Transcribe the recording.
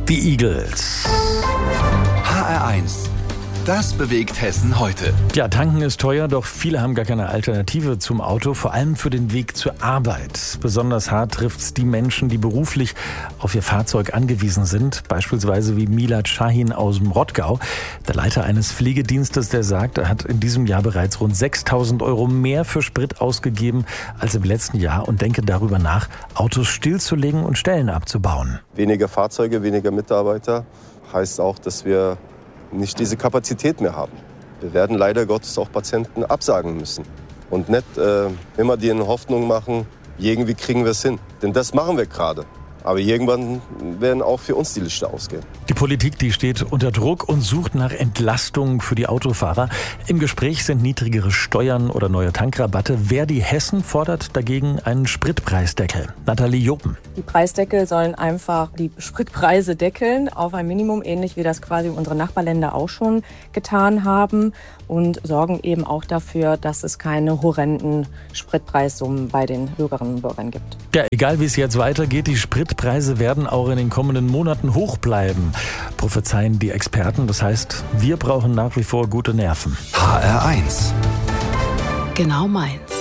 Die Eagles. HR1, das bewegt Hessen heute. Ja, tanken ist teuer, doch viele haben gar keine Alternative zum Auto, vor allem für den Weg zur Arbeit. Besonders hart trifft es die Menschen, die beruflich auf ihr Fahrzeug angewiesen sind, beispielsweise wie Milad Shahin aus dem Rottgau, der Leiter eines Pflegedienstes, der sagt, er hat in diesem Jahr bereits rund 6.000 € mehr für Sprit ausgegeben als im letzten Jahr und denke darüber nach, Autos stillzulegen und Stellen abzubauen. Weniger Fahrzeuge, weniger Mitarbeiter heißt auch, dass wir nicht diese Kapazität mehr haben. Wir werden leider Gottes auch Patienten absagen müssen und nicht immer die in Hoffnung machen, irgendwie kriegen wir es hin. Denn das machen wir gerade. Aber irgendwann werden auch für uns die Lichter ausgehen. Die Politik, die steht unter Druck und sucht nach Entlastungen für die Autofahrer. Im Gespräch sind niedrigere Steuern oder neue Tankrabatte. Verdi Hessen fordert dagegen einen Spritpreisdeckel. Nathalie Jopen. Die Preisdeckel sollen einfach die Spritpreise deckeln auf ein Minimum, ähnlich wie das quasi unsere Nachbarländer auch schon getan haben, und sorgen eben auch dafür, dass es keine horrenden Spritpreissummen bei den Bürgerinnen und Bürgern gibt. Ja, egal wie es jetzt weitergeht, die Spritpreise werden auch in den kommenden Monaten hoch bleiben, prophezeien die Experten. Das heißt, wir brauchen nach wie vor gute Nerven. HR1. Genau meins.